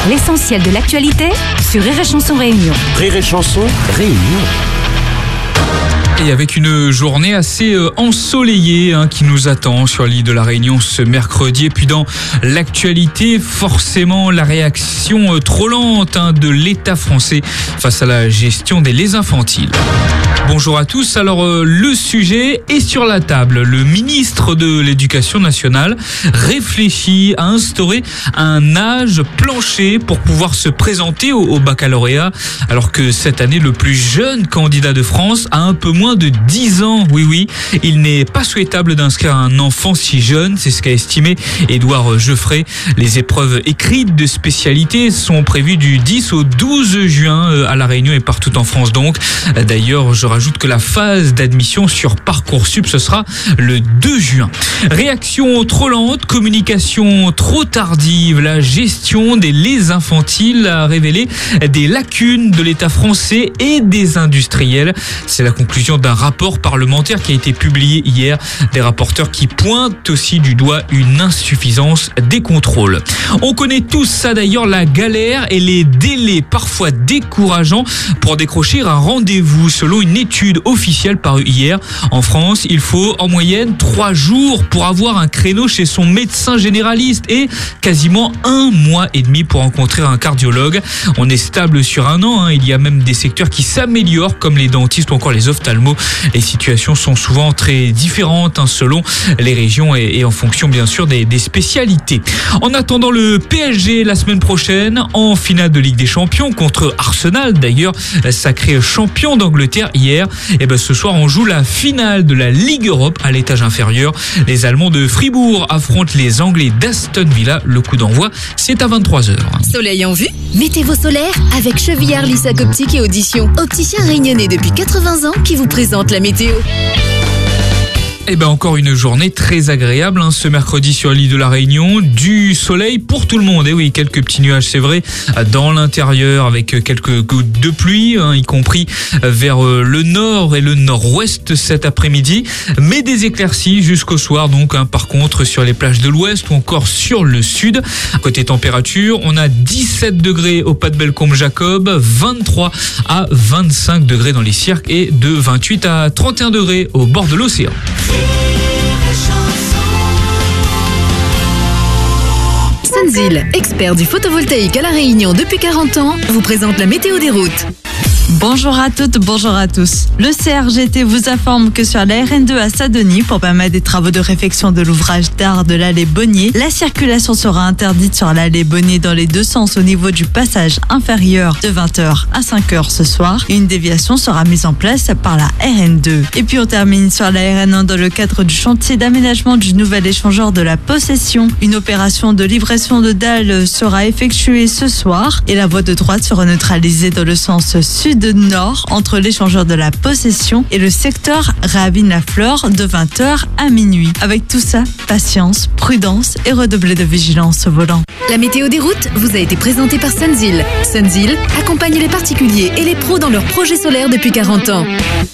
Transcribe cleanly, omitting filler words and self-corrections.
L'essentiel de l'actualité sur Rire et Chanson Réunion. Rire et Chanson Réunion. Et avec une journée assez ensoleillée qui nous attend sur l'île de la Réunion ce mercredi. Et puis dans l'actualité, forcément la réaction trop lente de l'État français face à la gestion des laits infantiles. Bonjour à tous, alors le sujet est sur la table. Le ministre de l'Éducation nationale réfléchit à instaurer un âge plancher pour pouvoir se présenter au baccalauréat, alors que cette année le plus jeune candidat de France a un peu moins de 10 ans. Oui, il n'est pas souhaitable d'inscrire un enfant si jeune, c'est ce qu'a estimé Édouard Geoffrey. Les épreuves écrites de spécialité sont prévues du 10 au 12 juin à La Réunion et partout en France donc. D'ailleurs, je rajoute que la phase d'admission sur Parcoursup, ce sera le 2 juin. Réaction trop lente, communication trop tardive, la gestion des laits infantiles a révélé des lacunes de l'État français et des industriels. C'est la conclusion d'un rapport parlementaire qui a été publié hier. Des rapporteurs qui pointent aussi du doigt une insuffisance des contrôles. On connaît tous ça d'ailleurs, la galère et les délais parfois décourageants pour décrocher un rendez-vous. Selon une étude officielle parue hier, en France, il faut en moyenne 3 jours pour avoir un créneau chez son médecin généraliste et quasiment 1 mois et demi pour rencontrer un cardiologue. On est stable sur 1 an. Il y a même des secteurs qui s'améliorent comme les dentistes ou encore les ophtalmos. Les situations sont souvent très différentes selon les régions et en fonction bien sûr des spécialités. En attendant le PSG la semaine prochaine en finale de Ligue des Champions contre Arsenal, d'ailleurs sacré champion d'Angleterre hier, et ce soir on joue la finale de la Ligue Europe à l'étage inférieur. Les Allemands de Fribourg affrontent les Anglais d'Aston Villa. Le coup d'envoi c'est à 23h. Soleil en vue, météo solaire avec Chevillard, Lissac Optique et Audition. Opticien réunionnais depuis 80 ans qui vous présente la météo. Encore une journée très agréable ce mercredi sur l'île de la Réunion. Du soleil pour tout le monde. Et oui, quelques petits nuages, c'est vrai, dans l'intérieur avec quelques gouttes de pluie, y compris vers le nord et le nord-ouest cet après-midi. Mais des éclaircies jusqu'au soir, donc par contre sur les plages de l'ouest ou encore sur le sud. Côté température, on a 17 degrés au Pas de Bellecombe-Jacob, 23 à 25 degrés dans les cirques et de 28 à 31 degrés au bord de l'océan. Sunzil, expert du photovoltaïque à La Réunion depuis 40 ans, vous présente la météo des routes. Bonjour à toutes, bonjour à tous. Le CRGT vous informe que sur la RN2 à Saint-Denis, pour permettre des travaux de réfection de l'ouvrage d'art de l'allée Bonnier, la circulation sera interdite sur l'allée Bonnier dans les deux sens au niveau du passage inférieur de 20h à 5h ce soir. Une déviation sera mise en place par la RN2. Et puis on termine sur la RN1 dans le cadre du chantier d'aménagement du nouvel échangeur de la Possession. Une opération de livraison de dalles sera effectuée ce soir et la voie de droite sera neutralisée dans le sens sud-nord entre l'échangeur de la Possession et le secteur Réavine-la-Fleur de 20h à minuit. Avec tout ça, patience, prudence et redoubler de vigilance au volant. La météo des routes vous a été présentée par Sunzil. Sunzil accompagne les particuliers et les pros dans leurs projets solaires depuis 40 ans.